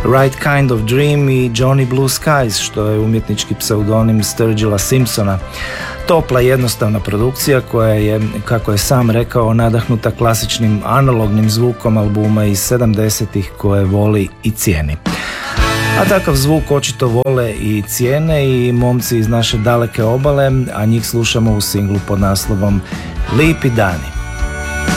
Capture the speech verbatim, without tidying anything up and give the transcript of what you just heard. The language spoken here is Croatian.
Right Kind of Dream i Johnny Blue Skies, što je umjetnički pseudonim Sturgilla Simpsona. Topla i jednostavna produkcija koja je, kako je sam rekao, nadahnuta klasičnim analognim zvukom albuma iz sedamdesetih koje voli i cijeni. A takav zvuk očito vole i cijene i momci iz naše daleke obale, a njih slušamo u singlu pod naslovom Lipi dani.